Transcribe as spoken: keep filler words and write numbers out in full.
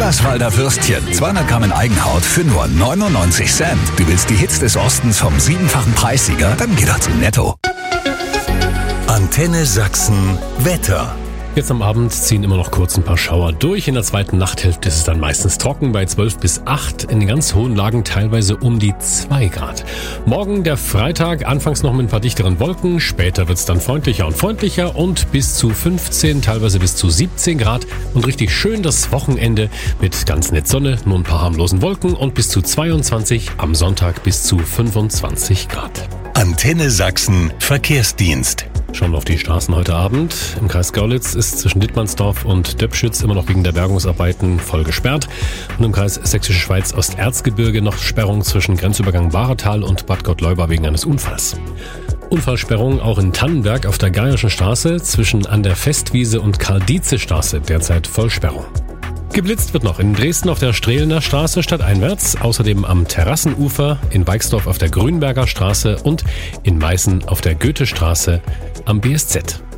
Ellerswalder Würstchen, zweihundert Gramm in Eigenhaut für nur neunundneunzig Cent. Du willst die Hits des Ostens vom siebenfachen Preissieger? Dann geh doch zu Netto. Antenne Sachsen Wetter. Jetzt am Abend ziehen immer noch kurz ein paar Schauer durch. In der zweiten Nachthälfte ist es dann meistens trocken bei zwölf bis acht. In den ganz hohen Lagen teilweise um die zwei Grad. Morgen der Freitag, anfangs noch mit ein paar dichteren Wolken. Später wird es dann freundlicher und freundlicher und bis zu fünfzehn, teilweise bis zu siebzehn Grad. Und richtig schön das Wochenende mit ganz nett Sonne, nur ein paar harmlosen Wolken und bis zu zweiundzwanzig, am Sonntag bis zu fünfundzwanzig Grad. Antenne Sachsen Verkehrsdienst. Schauen wir auf die Straßen heute Abend. Im Kreis Görlitz ist zwischen Dittmannsdorf und Döpschütz immer noch wegen der Bergungsarbeiten voll gesperrt. Und im Kreis Sächsische Schweiz Osterzgebirge noch Sperrung zwischen Grenzübergang Wahretal und Bad Gottleuba wegen eines Unfalls. Unfallsperrung auch in Tannenberg auf der Geierischen Straße zwischen an der Festwiese und Karl-Dietze-Straße, derzeit Vollsperrung. Geblitzt wird noch in Dresden auf der Strehlener Straße stadteinwärts, außerdem am Terrassenufer, in Weixdorf auf der Grünberger Straße und in Meißen auf der Goethestraße am B S Z.